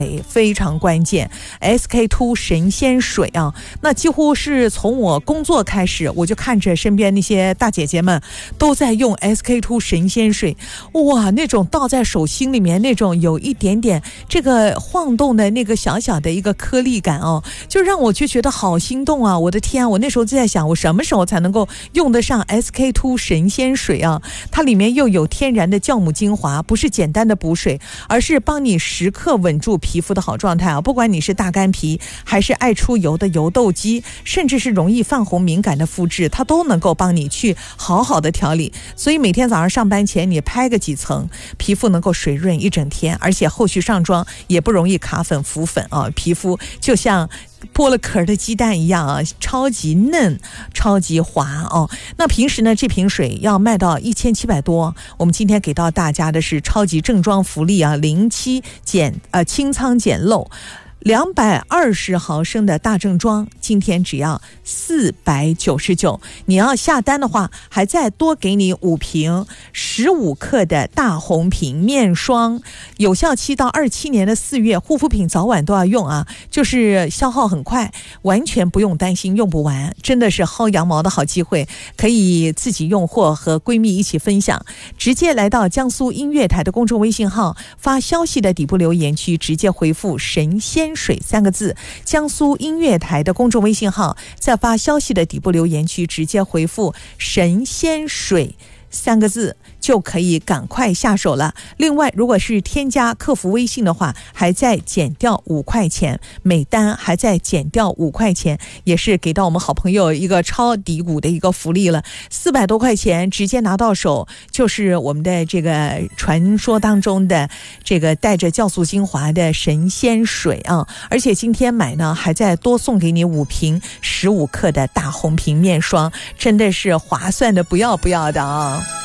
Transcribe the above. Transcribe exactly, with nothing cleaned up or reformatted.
非常关键 S K 二 神仙水啊，那几乎是从我工作开始，我就看着身边那些大姐姐们都在用 S K 二 神仙水，哇，那种倒在手心里面那种有一点点这个晃动的那个小小的一个颗粒感哦，就让我就觉得好心动啊！我的天啊，我那时候就在想，我什么时候才能够用得上 S K 二 神仙水啊？它里面又有天然的酵母精华，不是简单的补水，而是帮你时刻稳住皮肤的好状态啊！不管你是大干皮，还是爱出油的油痘肌，甚至是容易泛红敏感的肤质，它都能够帮你去好好的调理。所以每天早上上班前你拍个几层，皮肤能够水润一整天，而且后续上妆也不容易卡粉浮粉啊，皮肤就像剥了壳的鸡蛋一样啊，超级嫩，超级滑哦。那平时呢，这瓶水要卖到一千七百多，我们今天给到大家的是超级正装福利啊，零七减呃清仓减漏。两百二十毫升的大正装，今天只要四百九十九。你要下单的话，还再多给你五瓶十五克的大红瓶面霜，有效期到二七年的四月，护肤品早晚都要用啊，就是消耗很快，完全不用担心用不完，真的是薅羊毛的好机会，可以自己用或和闺蜜一起分享。直接来到江苏音乐台的公众微信号，发消息的底部留言区直接回复神仙水三个字，江苏音乐台的公众微信号，在发消息的底部留言区直接回复神仙水三个字，就可以赶快下手了。另外，如果是添加客服微信的话，还在减掉五块钱，每单还在减掉五块钱，也是给到我们好朋友一个超低谷的一个福利了。四百多块钱直接拿到手，就是我们的这个传说当中的这个带着酵素精华的神仙水啊！而且今天买呢，还在多送给你五瓶十五克的大红瓶面霜，真的是划算的不要不要的啊！